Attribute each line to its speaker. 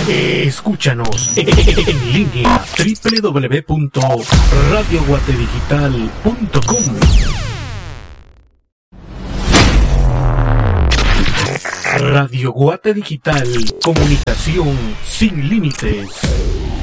Speaker 1: Escúchanos en línea www.radioguatedigital.com. Radio Guate Digital, comunicación sin límites.